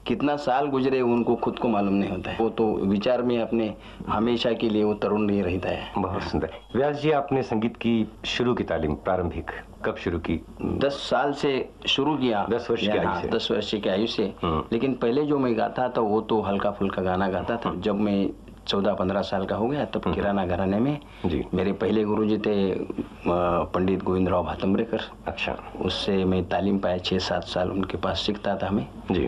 कितना साल गुजरे उनको खुद को मालूम नहीं होता है। वो तो विचार में अपने हमेशा के लिए वो तरुण नहीं रहता है। बहुत सुंदर। व्यास जी, आपने संगीत की शुरू की तालीम प्रारंभिक कब शुरू की? 10 साल से शुरू किया। 10 वर्ष की आयु से? 10 वर्ष की आयु से। लेकिन पहले जो मैं गाता था वो तो हल्का फुल्का गाना गाता था। जब मैं 14-15 साल का हो गया तब किराना घराने में जी। मेरे पहले गुरुजी थे पंडित गोविंदराव भातंब्रेकर। अच्छा। उससे मैं तालीम पाया, 6-7 साल उनके पास सीखता था मैं जी।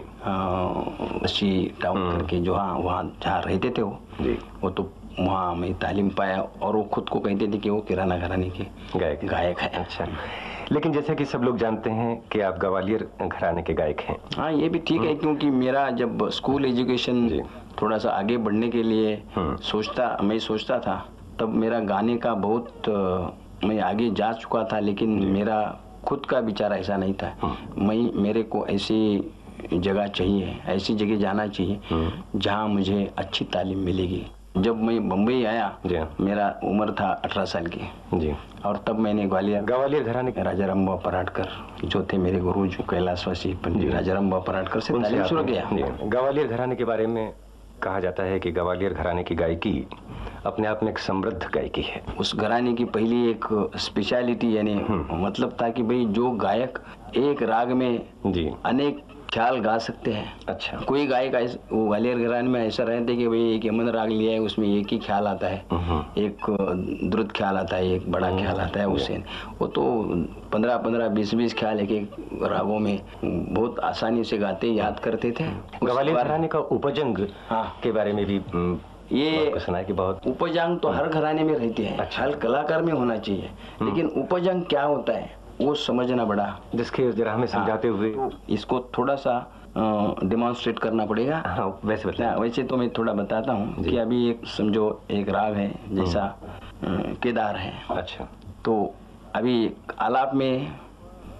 उसी टाउन करके जो वहाँ जहाँ रहते थे वो तो वहाँ मैं तालीम पाया। और वो खुद को कहते थे कि वो किराना घराने के गायक है। अच्छा, लेकिन जैसे कि सब लोग जानते हैं कि आप ग्वालियर घराने के गायक हैं। हाँ, ये भी ठीक है, क्योंकि मेरा जब स्कूल एजुकेशन थोड़ा सा आगे बढ़ने के लिए मैं सोचता था, तब मेरा गाने का बहुत मैं आगे जा चुका था। लेकिन मेरा खुद का विचार ऐसा नहीं था। मेरे को ऐसी जगह चाहिए, ऐसी जगह जाना चाहिए जहाँ मुझे अच्छी तालीम मिलेगी। जब मैं बम्बई आया, मेरा उम्र था 18 साल की जी। और तब मैंने ग्वालियर घराने के राजा रामबाबू पराडकर जो थे मेरे गुरु, जो कैलाशवासी पंडित राजा रामबाबू पराडकर से तालीम शुरू किया। ग्वालियर घराने के बारे में कहा जाता है कि ग्वालियर घराने की गायकी अपने आप में एक समृद्ध गायकी है। उस घराने की पहली एक स्पेशलिटी यानी मतलब था कि भाई जो गायक एक राग में अनेक ख्याल गा सकते हैं। अच्छा। कोई गायक वो ग्वालियर घराने में ऐसा रहते कि भाई एक यमन राग लिया है, उसमें एक ही ख्याल आता है, एक द्रुत ख्याल आता है, एक बड़ा ख्याल आता है। उससे वो तो 15-15, 20-20 ख्याल एक रागों में बहुत आसानी से गाते याद करते थे। ग्वालियर घराने का उपजंग के बारे में भी ये सुना है कि बहुत उपजंग तो हर घराने में रहते हैं। अच्छा। हर कलाकार में होना चाहिए, लेकिन उपजंग क्या होता है वो समझना बड़ा, जिसके जरा हमें समझाते हुए तो इसको थोड़ा सा डेमोन्स्ट्रेट करना पड़ेगा। वैसे तो मैं थोड़ा बताता हूँ कि अभी एक समझो एक राग है जैसा केदार है। अच्छा। तो अभी आलाप में